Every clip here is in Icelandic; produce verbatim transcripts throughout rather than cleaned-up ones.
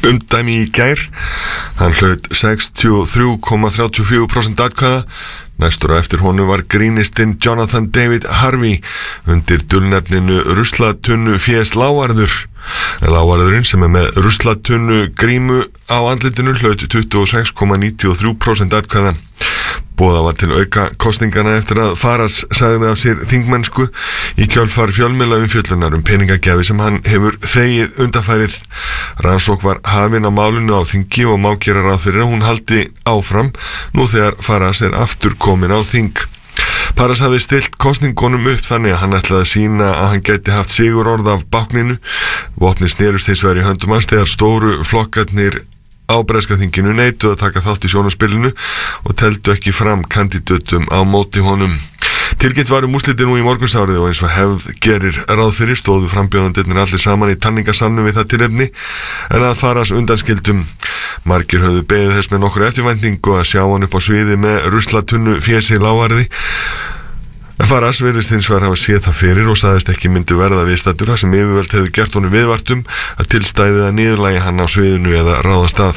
umdæmi í gær. Hann hlaut sextíu og þrjú komma þrjátíu og fjögur prósent atkvæða. Næstur á eftir honum var grínistinn Jonathan David Harvey undir dulnefninu ruslatunnu fjés lávarður. Lávarðurinn sem er með ruslatunnu grímu á andlitinu hlaut tuttugu og sex komma níutíu og þrjú prósent atkvæða. Boðað var til auka kosningana eftir að Faras sagði af sér þingmennsku í kjölfar fjölmiðla umfjöllunar um peningagjafi sem hann hefur þegið undanfærið. Rannsókn var hafin á málinu á þingi og má gera ráð fyrir að hún haldi áfram nú þegar Faras er aftur komin á þing. Faras hafði stilt kosningunum upp þannig að hann ætlaði að sína að hann gæti haft sigur orð af bákninu. Vopni snerust hins vegar í höndum hans þegar stóru flokkarnir á breska þinginu neituðu að taka þátt í sjónarspilinu og teldu ekki fram kandidötum á móti honum. Tilkynnt var um úrslitin nú í morgunsárið og eins og hefð gerir ráð fyrir stóðu frambjóðendarnir allir saman í talningasalnum við það tilefni en að Faras undanskildum. Margir höfðu beðið þess með nokkru eftirvæntingu að sjá hann upp á sviði með ruslatunnu fjési lávarði. Faras virðist hins vegar hafa séð það fyrir og sagðist ekki myndu verða viðstaddur þar sem yfirvöld hefðu gert honum viðvartum að tilstæðið að niðurlægi hann á sviðinu eða ráðast að.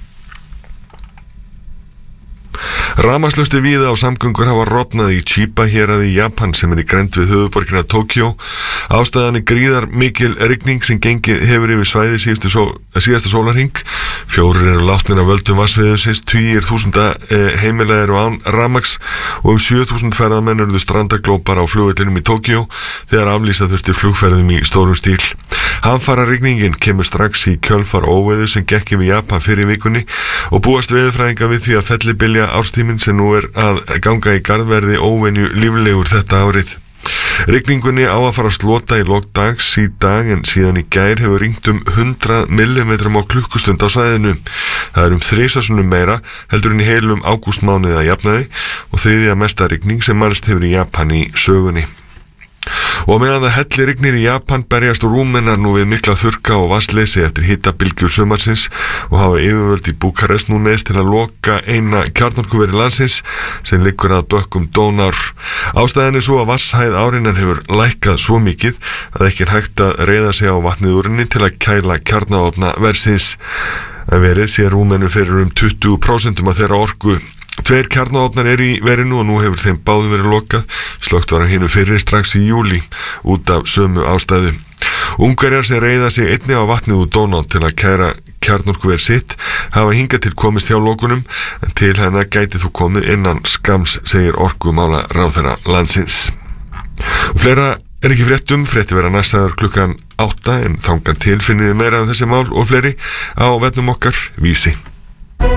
Rafmagnslaustir víða á samgöngur hafa rofnað í Chiba héraði í Japan sem er í grennd við höfuðborgina Tókjó. Ástæðan er gríðar mikil rigning sem gengið hefur yfir svæði síðustu sól, síðasta sólarhring. Fjórir eru látnir af völdum vatnsveðursins, tugir þúsunda eh, heimila eru án rafmagns og um sjö þúsund ferðamenn urðu strandaglópar á flugvellinum í Tókjó þegar aflýsa þurfti flugferðum í stórum stíl. Hamfara rigningin kemur strax í kjölfar óveður sem gekk yfir Japan fyrir vikunni og búast veðurfræðinga við því að fellibylja árstíminn sem nú er að ganga í garð verði óvenju líflegur þetta árið. Rigningunni á að fara að slota í lok dags í dag en síðan í gær hefur rignt um hundrað millimetrum á klukkustund á svæðinu. Það er um þrisvarsinnum meira heldur en í heilum ágústmánuði að jafnaði og þriðja mesta rigning sem mælst hefur í Japan í sögunni. Og meðan það hellir rignir í Japan berjast Rúmenar nú við mikla þurrka og vatnsleysi eftir hitabylgju sumarsins og hafa yfirvöld í Búkarest nú neyðst til að loka eina kjarnorkuveri landsins sem liggur að bökkum Dónár. Ástæðan er svo að vatnshæð árinnar hefur lækkað svo mikið að ekki er hægt að reiða sig á vatnið úr henni til að kæla kjarnaofna versins. En verið sé Rúmenum fyrir um tuttugu prósent af þeirra orku. Tveir kjarnaofnar er í verinu og nú hefur þeim báðum verið lokað. Slökkt var hann hinu fyrir strax í júlí út af sömu ástæðu. Ungverjar sem reiða sig einnig á vatnið úr Dóná til að kæra kjarnorkuver sitt hafa hingað til komist hjá lokunum en til hennar gæti þú komið innan skams, segir orkumála ráðherra landsins. Og fleira er ekki fréttum, frétti vera næstaður klukkan átta en þangað til finniði meira af þessi mál og fleiri á vefnum okkar Vísi.